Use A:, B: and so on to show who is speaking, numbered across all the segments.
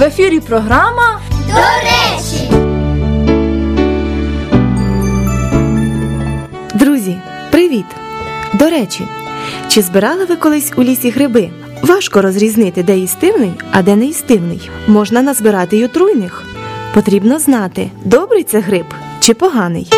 A: ефірі програма
B: «До речі».
C: Друзі, привіт! До речі, чи збирали ви колись у лісі гриби? Важко розрізнити, де їстивний, а де неїстивний. Можна назбирати й отруйних. Потрібно знати, добрий це гриб чи поганий.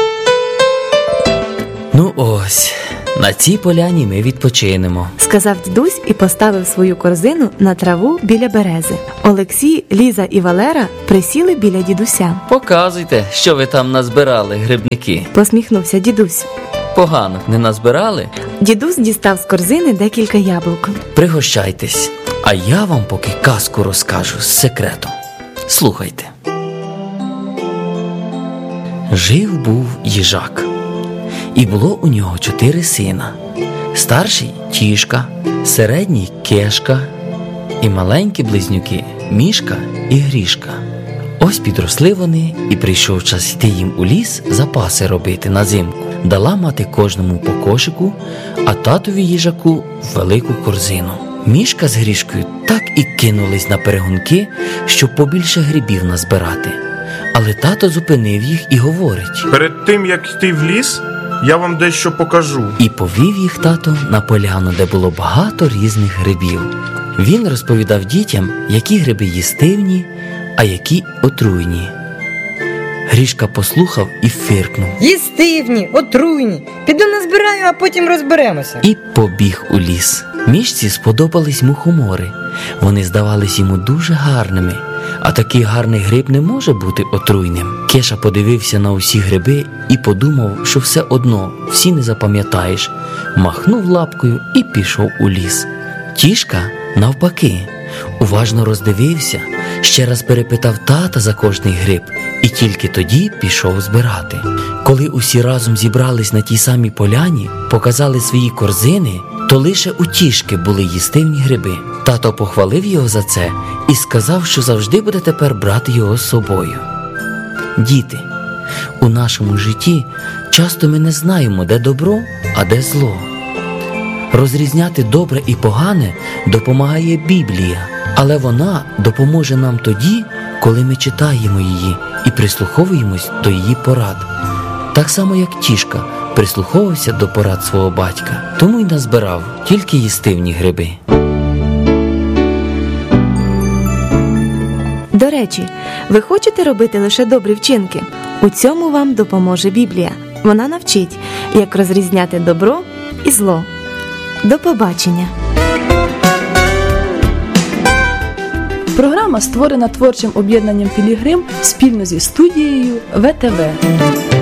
D: Ну ось, на цій поляні ми відпочинемо,
C: Сказав дідусь і поставив свою корзину на траву біля берези. Олексій, Ліза і Валера присіли біля дідуся.
D: Показуйте, що ви там назбирали, грибники.
C: Посміхнувся дідусь.
D: Поганок не назбирали?
C: Дідусь дістав з корзини декілька яблук.
D: Пригощайтесь, а я вам поки казку розкажу з секретом. Слухайте. Жив-був їжак, і було у нього 4 сина. Старший – Тішка, середній – Кешка, і маленькі близнюки – Мішка і Грішка. Ось підросли вони, і прийшов час йти їм у ліс запаси робити на зимку. Дала мати кожному по кошику, а татові їжаку – велику корзину. Мішка з Грішкою так і кинулись на перегонки, щоб побільше грибів назбирати. Але тато зупинив їх і говорить:
E: Перед тим, як йти в ліс, я вам дещо покажу.
D: І повів їх тато на поляну, де було багато різних грибів. Він розповідав дітям, які гриби їстивні, а які отруйні. Грішка послухав і фиркнув.
F: Їстивні, отруйні. Піду назбираю, а потім розберемося.
D: І побіг у ліс. Мішці сподобались мухомори. Вони здавались йому дуже гарними, а такий гарний гриб не може бути отруйним. Кеша подивився на усі гриби і подумав, що все одно всі не запам'ятаєш. Махнув лапкою і пішов у ліс. Тішка, навпаки, уважно роздивився, ще раз перепитав тата за кожний гриб і тільки тоді пішов збирати. Коли усі разом зібрались на тій самій поляні, показали свої корзини, то лише у Тішки були їстивні гриби. Тато похвалив його за це і сказав, що завжди буде тепер брати його з собою. Діти, у нашому житті часто ми не знаємо, де добро, а де зло. Розрізняти добре і погане допомагає Біблія, але вона допоможе нам тоді, коли ми читаємо її і прислуховуємось до її порад. Так само, як Тішка прислуховувався до порад свого батька, тому й назбирав тільки їстивні гриби.
C: До речі, ви хочете робити лише добрі вчинки? У цьому вам допоможе Біблія. Вона навчить, як розрізняти добро і зло. До побачення!
A: Програма створена творчим об'єднанням «Пілігрим» спільно зі студією ВТВ.